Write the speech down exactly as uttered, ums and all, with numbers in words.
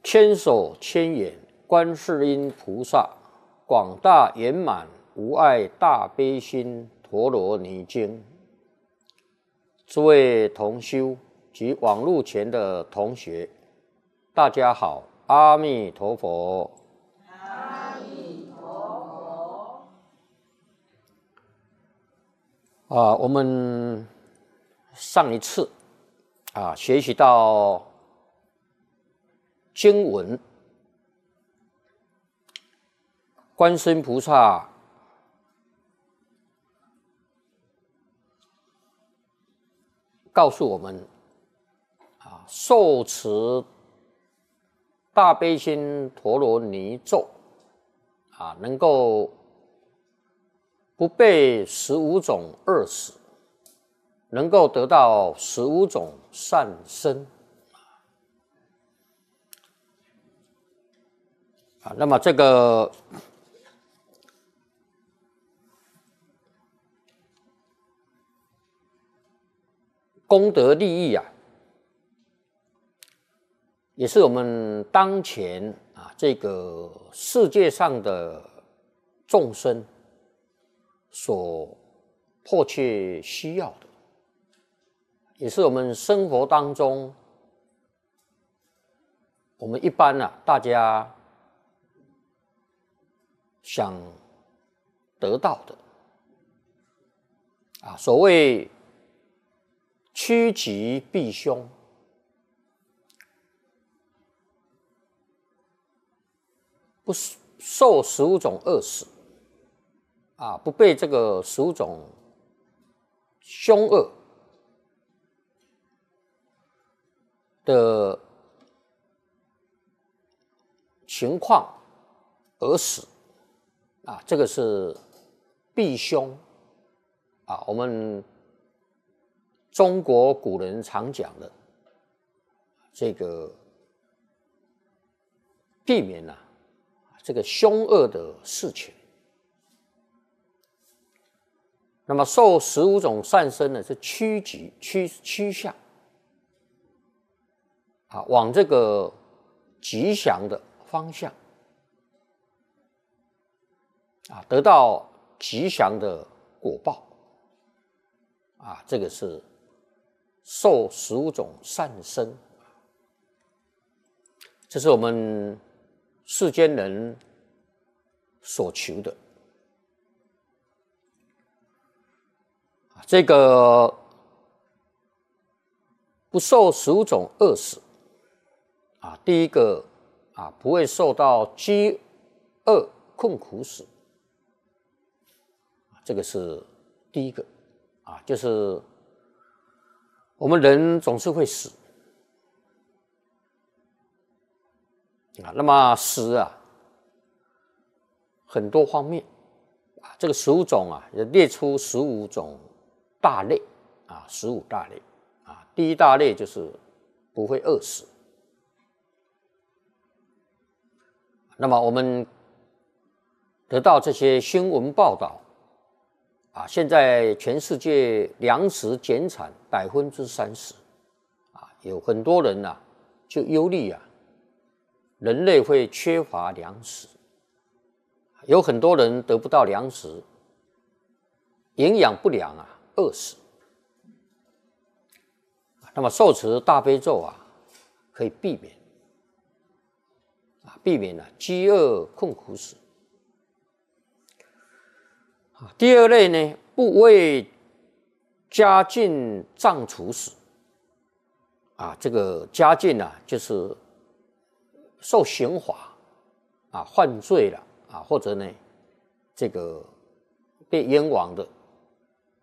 千手千眼观世音菩萨，广大圆满无碍大悲心陀罗尼经。诸位同修及网络前的同学，大家好，阿弥陀佛。 阿弥陀佛。 啊，我们上一次啊学习到经文，观世音菩萨告诉我们啊，受持大悲心陀罗尼咒啊，能够不被十五种恶死，能够得到十五种善身啊。那么这个功德利益啊，也是我们当前啊这个世界上的众生所迫切需要的，也是我们生活当中我们一般啊大家想得到的啊，所谓趋吉避凶，不受十五种恶死啊，不被这个十五种凶恶的情况而死啊，这个是避凶啊。我们中国古人常讲的这个避免啊这个凶恶的事情。那么受十五种善身呢，是趋吉趋趋向啊，往这个吉祥的方向啊，得到吉祥的果报啊，这个是受十五种善身，这是我们世间人所求的。这个不受十五种恶死啊，第一个啊，不会受到饥饿困苦死，这个是第一个啊，就是我们人总是会死啊，那么死啊，很多方面啊，这个十五种啊，也列出十五种大类啊，十五大类啊，第一大类就是不会饿死。那么我们得到这些新闻报道啊，现在全世界粮食减产百分之三十啊，有很多人呐、啊、就忧虑啊，人类会缺乏粮食，有很多人得不到粮食，营养不良啊，饿死。那么受持大悲咒啊，可以避免啊，避免了饥饿困苦死。第二类呢，不为家境障处死啊，这个家境啊，就是受刑罚啊，犯罪了啊，或者呢，这个被冤枉的